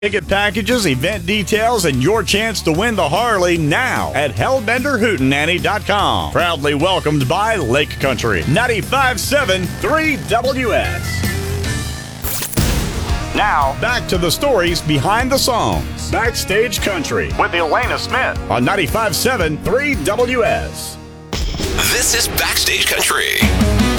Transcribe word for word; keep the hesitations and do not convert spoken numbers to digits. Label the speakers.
Speaker 1: Ticket packages, event details, and your chance to win the Harley now at Hellbender Hootenanny dot com. Proudly welcomed by Lake Country ninety-five point seven three W S. Now, back to the stories behind the songs. Backstage Country with Elena Smith on ninety-five point seven three W S.
Speaker 2: This is Backstage Country.